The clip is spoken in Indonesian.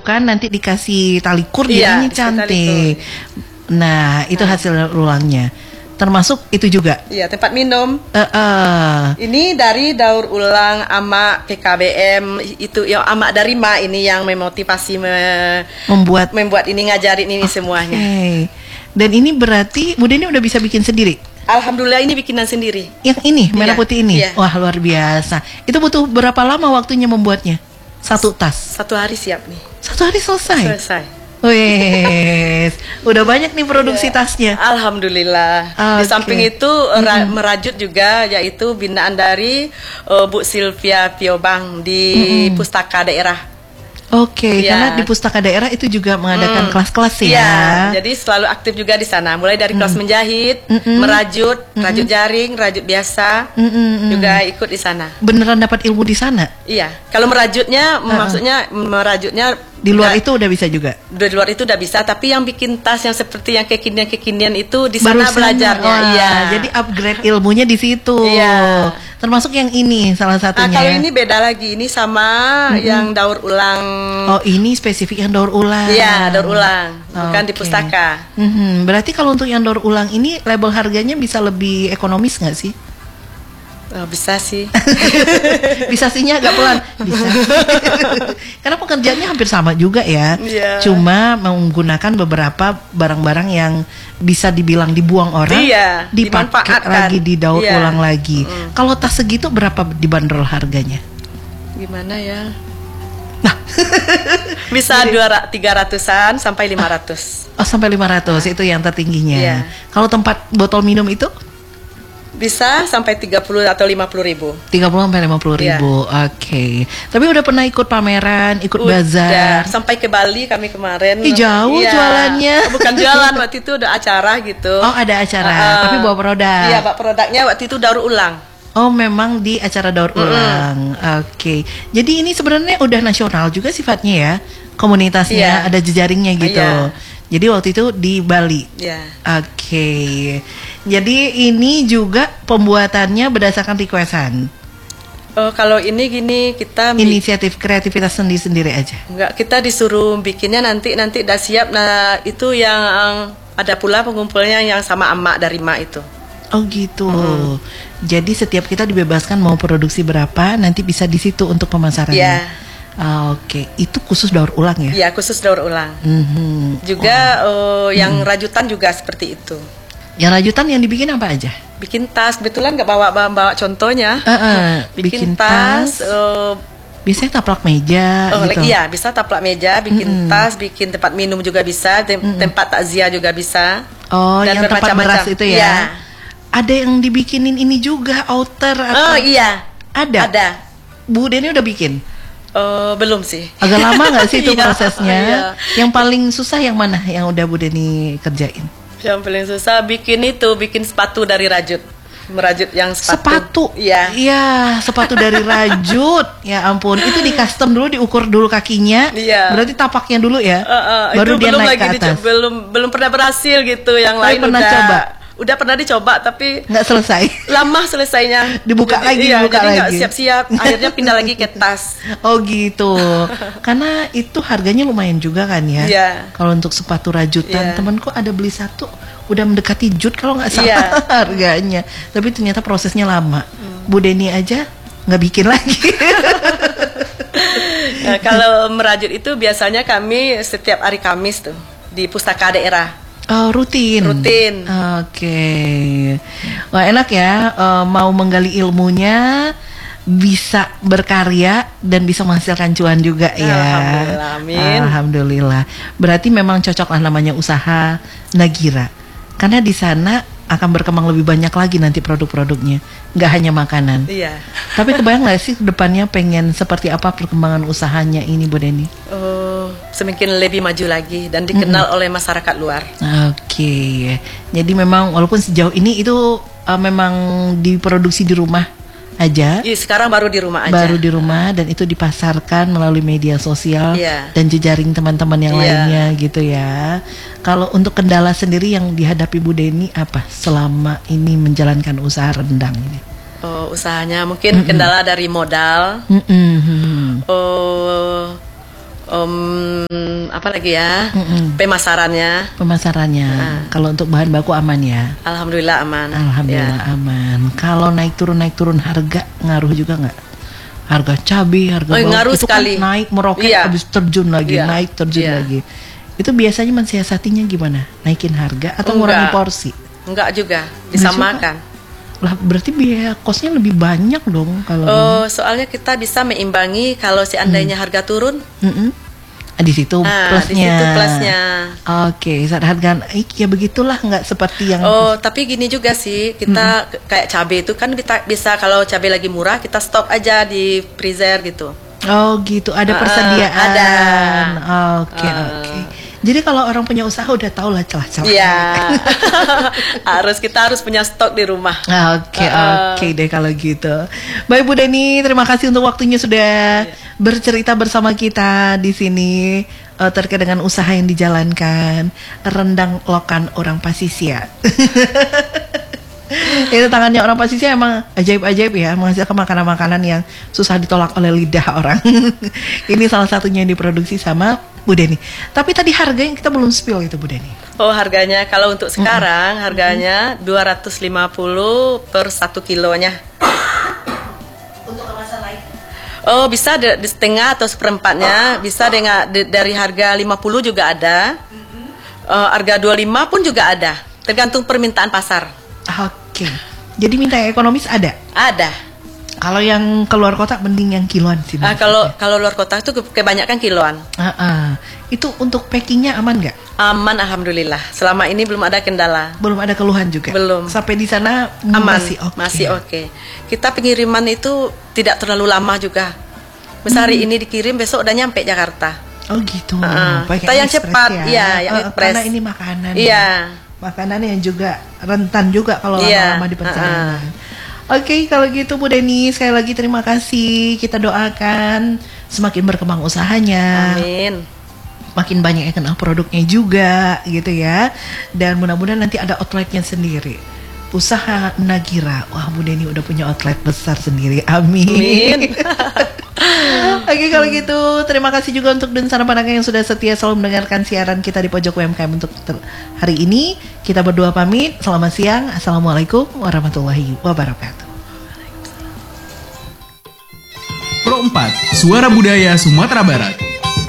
kan, nanti dikasih tali kur, Iya, jadinya cantik. Nah, itu hasil daur ulangnya. Termasuk itu juga. Iya, tempat minum. Ini dari daur ulang ama PKBM itu ya, ama dari Ma ini yang memotivasi membuat ini, ngajarin ini semuanya. Dan ini berarti Bu Deni udah bisa bikin sendiri? Alhamdulillah ini bikinan sendiri. Yang ini merah putih ini. Iya. Wah, luar biasa. Itu butuh berapa lama waktunya membuatnya? 1 tas. 1 hari siap nih. 1 hari selesai. Selesai. Wes, udah banyak nih produksi tasnya. Alhamdulillah. Di samping itu merajut juga, yaitu binaan dari Bu Sylvia Piobang di Pustaka Daerah. Karena di Pustaka Daerah itu juga mengadakan kelas-kelas ya. Iya, jadi selalu aktif juga di sana. Mulai dari kelas menjahit, merajut, rajut jaring, rajut biasa, juga ikut di sana. Beneran dapat ilmu di sana? Iya. Kalau merajutnya, maksudnya merajutnya di luar itu udah bisa juga. Di luar itu udah bisa, tapi yang bikin tas yang seperti yang kekinian itu di sana belajarnya. Iya. Jadi upgrade ilmunya di situ. Iya. Termasuk yang ini salah satunya. Kalau ini beda lagi, ini sama yang daur ulang. Oh, ini spesifik yang daur ulang. Iya, daur ulang, bukan di pustaka. Berarti kalau untuk yang daur ulang ini label harganya bisa lebih ekonomis nggak sih? Oh, bisa sih. Bisa sihnya agak pelan. Bisa. Karena pekerjaannya hampir sama juga ya. Yeah. Cuma menggunakan beberapa barang-barang yang bisa dibilang dibuang orang, dipakai lagi, didaur ulang lagi. Kalau tas segitu berapa dibanderol harganya? Gimana ya? Nah, bisa 300-an sampai 500. Oh, sampai 500 itu yang tertingginya. Yeah. Kalau tempat botol minum itu? Bisa sampai 30 atau 50 ribu. 30 sampai 50 ribu. Oke. Tapi udah pernah ikut pameran, ikut bazar? Sampai ke Bali kami kemarin. Jauh jualannya. Bukan jualan, waktu itu udah acara gitu. Oh, ada acara. Tapi bawa produk. Iya, bawa produknya waktu itu daur ulang. Oh, memang di acara daur ulang. Oke. Jadi ini sebenarnya udah nasional juga sifatnya ya. Komunitasnya ada jejaringnya gitu. Jadi waktu itu di Bali. Oke. Jadi ini juga pembuatannya berdasarkan requestan. Kalau ini gini, kita inisiatif kreativitas sendiri aja. Enggak, kita disuruh bikinnya nanti udah siap. Nah, itu yang ada pula pengumpulnya yang sama emak dari emak itu. Oh gitu. Jadi setiap kita dibebaskan mau produksi berapa, nanti bisa di situ untuk pemasarannya. Iya. Oke, itu khusus daur ulang ya? Iya, khusus daur ulang. Juga yang rajutan juga seperti itu. Yang rajutan yang dibikin apa aja? Bikin tas, kebetulan nggak bawa contohnya. Bikin tas. Biasanya taplak meja. Gitu. Iya, bisa taplak meja, bikin tas, bikin tempat minum juga bisa, tempat takziah juga bisa. Oh, dan yang tempat beras itu ya? Iya. Ada yang dibikinin ini juga outer atau? Oh iya, ada. Bu Deni udah bikin? Belum sih. Agak lama nggak sih itu prosesnya? Yang paling susah yang mana yang udah Bu Deni kerjain? Yang paling susah bikin sepatu dari rajut. Merajut yang sepatu. Iya. Iya, sepatu dari rajut. Ya ampun, itu di custom dulu, diukur dulu kakinya. Iya. Berarti tapaknya dulu ya. Baru dia naik ke atas. Belum pernah berhasil gitu. Yang lain pernah coba. Udah pernah dicoba tapi nggak selesai. Lama selesainya. Dibuka lagi. Jadi nggak siap-siap. Akhirnya pindah lagi ke tas. Oh gitu. Karena itu harganya lumayan juga kan ya. Iya. Kalau untuk sepatu rajutan, temanku ada beli satu udah mendekati jut kalau nggak salah harganya. Tapi ternyata prosesnya lama. Bu Deni aja nggak bikin lagi. Nah, kalau merajut itu biasanya kami setiap hari Kamis tuh di Pustaka Daerah. Oh, rutin. Oke. Wah, enak ya. Mau menggali ilmunya, bisa berkarya dan bisa menghasilkan cuan juga ya. Alhamdulillah, amin. Alhamdulillah. Berarti memang cocok lah namanya usaha Nagira. Karena di sana akan berkembang lebih banyak lagi nanti produk-produknya, nggak hanya makanan. Iya. Tapi kebayang nggak sih depannya pengen seperti apa perkembangan usahanya ini, Bu Deni? Semakin lebih maju lagi dan dikenal oleh masyarakat luar. Oke. Jadi memang walaupun sejauh ini itu memang diproduksi di rumah aja. Iya, sekarang baru di rumah aja. Baru di rumah dan itu dipasarkan melalui media sosial dan jejaring teman-teman yang lainnya gitu ya. Kalau untuk kendala sendiri yang dihadapi Bu Deni apa selama ini menjalankan usaha rendang ini? Usahanya mungkin kendala dari modal. Apa lagi ya? Pemasarannya. Kalau untuk bahan baku aman ya? Alhamdulillah aman. Alhamdulillah aman. Kalau naik turun harga ngaruh juga nggak? Harga cabai, harga bawang ngaruh itu sekali. Kan naik meroket, habis terjun lagi, naik terjun lagi. Itu biasanya mensiasatinya gimana? Naikin harga atau ngurangi porsi? Enggak juga, disamakan. Lah berarti biaya kosnya lebih banyak dong kalau soalnya kita bisa meimbangi kalau seandainya harga turun. Di situ plusnya. Di situ plusnya. Oke, saat harga ya begitulah, nggak seperti yang. Tapi gini juga sih, kita kayak cabai itu kan kita bisa kalau cabai lagi murah kita stok aja di freezer gitu. Oh gitu, ada persediaan. Ada. Oke. Jadi kalau orang punya usaha udah tahu lah celah-celah. Iya. Kita harus punya stok di rumah. Oke deh kalau gitu. Baik Bu Deni, terima kasih untuk waktunya sudah bercerita bersama kita di sini terkait dengan usaha yang dijalankan rendang lokan orang Pasisia. Itu tangannya orang Pasisia emang ajaib-ajaib ya, menghasilkan makanan-makanan yang susah ditolak oleh lidah orang. Ini salah satunya yang diproduksi sama Bu Deni. Tapi tadi harganya kita belum spill itu Bu Deni. Harganya kalau untuk sekarang harganya 250 per 1 kilonya. Untuk kemasan lain? Bisa di setengah atau seperempatnya, bisa dari harga 50 juga ada. Harga 25 pun juga ada, tergantung permintaan pasar. Oke. Jadi minta yang ekonomis ada? Ada. Kalau yang keluar kota mending yang kiloan sih. Kalau luar kota itu kebanyakan kiloan. Itu untuk packingnya aman nggak? Aman, alhamdulillah. Selama ini belum ada kendala. Belum ada keluhan juga. Belum. Sampai di sana aman. Masih oke. Kita pengiriman itu tidak terlalu lama juga. Misal hari ini dikirim, besok udah nyampe Jakarta. Oh gitu. Kita yang cepat, yang ekspres. Karena ini makanan. Iya. Makanan yang juga rentan juga kalau lama-lama di perjalanan. Oke, kalau gitu Bu Deni, sekali lagi terima kasih. Kita doakan semakin berkembang usahanya. Amin. Makin banyak yang kenal produknya juga gitu ya. Dan mudah-mudahan nanti ada outletnya sendiri. Usaha Nagira. Wah, Bu Deni udah punya outlet besar sendiri. Amin. Oke, kalau gitu terima kasih juga untuk Dunsana Panaka yang sudah setia selalu mendengarkan siaran kita di Pojok UMKM untuk hari ini. Kita berdua pamit. Selamat siang. Assalamualaikum warahmatullahi wabarakatuh. Pro 4, Suara Budaya Sumatera Barat.